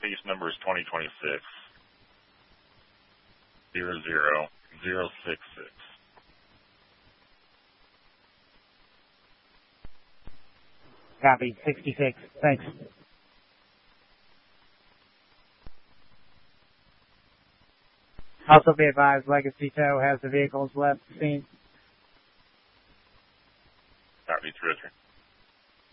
case number is 2026 00066. Copy, 66. Thanks. Also be advised, Legacy Tow has the vehicles left the scene. Copy, 303.